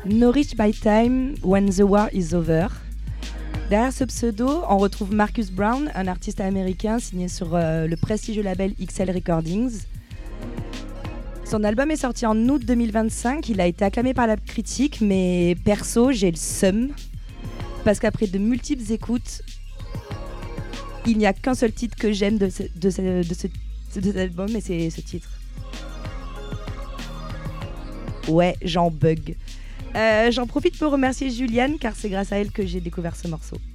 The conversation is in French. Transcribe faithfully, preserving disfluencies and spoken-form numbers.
No Rich by Time, When the War is Over. Derrière ce pseudo, on retrouve Marcus Brown, un artiste américain signé sur euh, le prestigieux label X L Recordings. Son album est sorti en août deux mille vingt-cinq, il a été acclamé par la critique, mais perso, j'ai le seum, parce qu'après de multiples écoutes, il n'y a qu'un seul titre que j'aime de, ce, de, ce, de, ce, de cet album, et c'est ce titre. Ouais, j'en bug. Euh, j'en profite pour remercier Juliane, car c'est grâce à elle que j'ai découvert ce morceau.